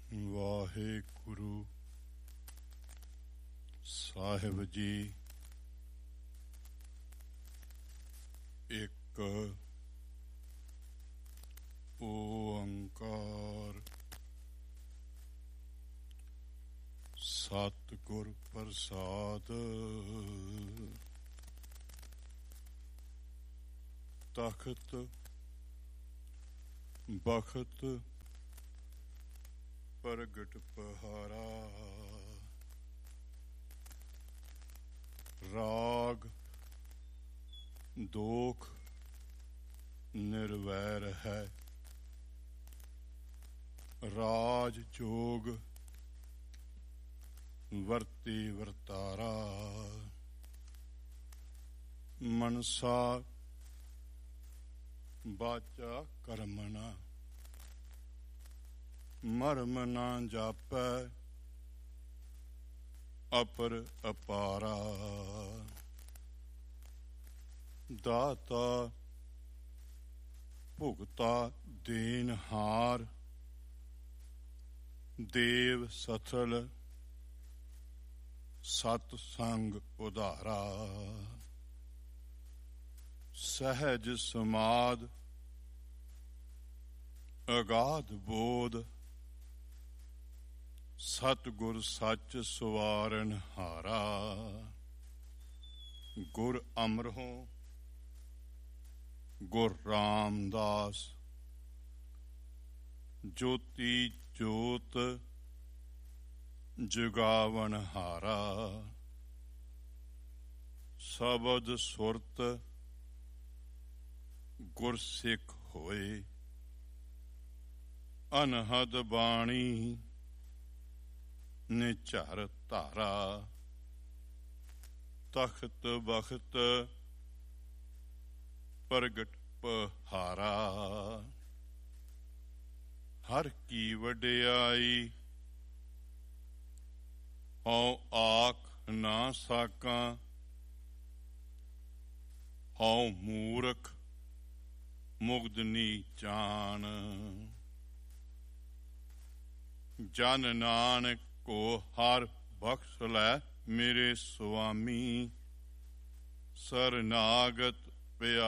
ਵਾਹਿਗੁਰੂ ਸਾਹਿਬ ਜੀ। ਇੱਕ ਓੰਕਾਰ ਸਤਿਗੁਰ ਪ੍ਰਸਾਦ। ਤਖਤ ਬਖਤ ਪ੍ਰਗਟ ਪਹਾਰਾ। ਰਾਗ ਦੋਖ ਨਿਰਵੈਰ ਹੈ। ਰਾਜ ਜੋਗ ਵਰਤੀ ਵਰਤਾਰਾ। ਮਨਸਾ ਬਾਚਾ ਕਰਮਣਾ। ਮਰਮ ਨਾ ਜਾਪੈ ਅਪਰ ਅਪਾਰਾ। ਦਾਤਾ ਭੁਗਤਾ ਦੇਨਹਾਰ। ਦੇਵ ਸਥਲ ਸਤ ਸੰਗ ਉਧਾਰਾ। ਸਹਿਜ ਸਮਾਦ ਅਗਾਧ ਬੋਧ। ਸਤਿਗੁਰ ਸੱਚ ਸਵਾਰਨ ਹਾਰਾ। ਗੁਰ ਅਮਰਹੁ ਗੁਰ ਰਾਮਦਾਸ। ਜੋਤੀ ਜੋਤ ਜਗਾਵਨ ਹਾਰਾ। ਸ਼ਬਦ ਸੁਰਤ ਗੁਰਸਿੱਖ ਹੋਏ। ਅਨਹਦ ਬਾਣੀ ਨਿਝਰ ਧਾਰਾ। ਤਖਤ ਬਖਤ ਪ੍ਰਗਟ ਪਹਾਰਾ। ਹਰ ਕੀ ਵਡਿਆਈ ਹਉ ਆਖ ਨਾ ਸਾਕਾਂ। ਹਉ ਮੂਰਖ ਮੁਗਧਨੀ ਜਾਨ। ਜਨ ਨਾਨਕ ਕੋ ਹਰ ਬਖਸ਼ ਲੈ ਮੇਰੇ ਸੁਆਮੀ। ਸਰਨਾਗਤ ਪਿਆ